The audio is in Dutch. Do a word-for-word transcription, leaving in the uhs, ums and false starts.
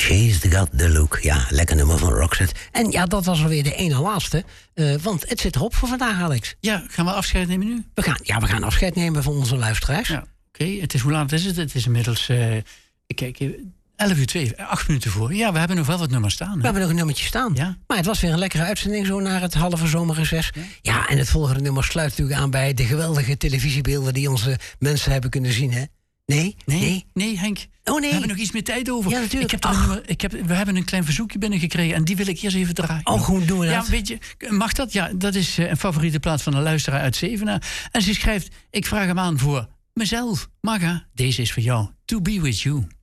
She's got the look. Ja, lekker nummer van Roxette. En ja, dat was alweer de ene laatste. Uh, want het zit erop voor vandaag, Alex. Ja, gaan we afscheid nemen nu? We gaan, ja, we gaan afscheid nemen van onze luisteraars. Ja, oké. Okay. Het is, hoe laat is het? Het is inmiddels, uh, kijk, elf uur twee, acht minuten voor. Ja, we hebben nog wel wat nummers staan. Hè? We hebben nog een nummertje staan. Ja. Maar het was weer een lekkere uitzending zo naar het halve zomerreces. Ja. ja, en het volgende nummer sluit natuurlijk aan bij de geweldige televisiebeelden die onze mensen hebben kunnen zien, hè? Nee? Nee, nee, nee Henk. Oh nee. We hebben nog iets meer tijd over. Ja, natuurlijk. Ik heb een nummer, ik heb, we hebben een klein verzoekje binnengekregen en die wil ik eerst even draaien. Oh, hoe doen we dat? Ja, weet je, mag dat? Ja, dat is een favoriete plaat van een luisteraar uit Zevenaar. En ze schrijft, ik vraag hem aan voor mezelf. Maga, deze is voor jou. To be with you.